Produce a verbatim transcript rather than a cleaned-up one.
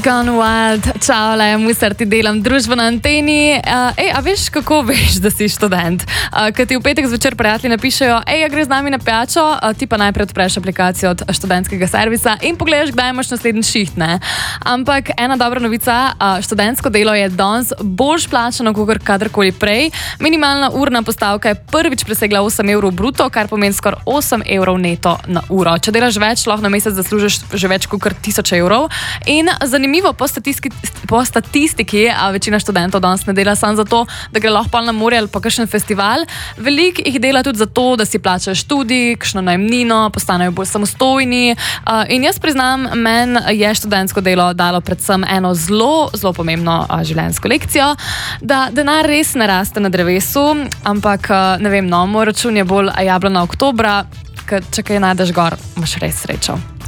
Gone Wild, čau, le, musar ti delam družbo na anteni. Uh, ej, a veš, kako veš, da si študent? Uh, Kad ti v petek zvečer prijatelji napišejo, ej, a greš z nami na pijačo, uh, ti pa najprej odpreš aplikacijo od študentskega servisa in pogledaš, kdaj imaš naslednji šiht, ne? Ampak ena dobra novica, uh, študentsko delo je danes bolj plačano, kot kadarkoli prej. Minimalna urna postavka je prvič presegla osem evrov bruto, kar pomeni skoraj osem evrov neto na uro. Če delaš več, lahko na mesec zaslužiš že več kot tisoč evrov. In zanimivo, po statistiki, po statistiki a večina študentov danes ne dela samo zato, da gre lahko na morje ali pa kakšen festival. Veliko jih dela tudi zato, da si plačajo študij, kakšno najemnino, postanejo bolj samostojni. Uh, in jaz priznam, meni je študentsko delo dalo predvsem eno zelo, zelo pomembno uh, življenjsko lekcijo, da denar res ne raste na drevesu, ampak uh, ne vem, no, moj račun je bolj jablana oktobra, ker če kaj najdeš gor, imaš res srečo.